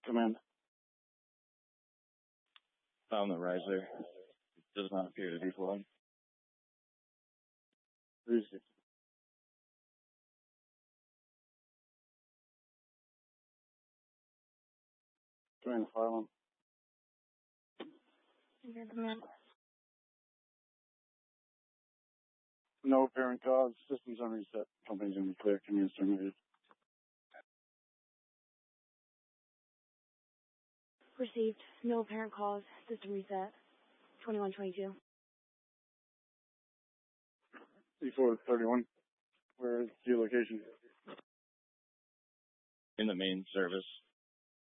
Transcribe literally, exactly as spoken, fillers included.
Command. Found the riser. It does not appear to be flowing. Received. Command, fire alarm. Command. No apparent cause. Systems on reset. Company's going to be clear. Command terminated. Received. No apparent cause. System reset. twenty-one twenty-two. E four thirty-one. Where is geolocation? In the main service.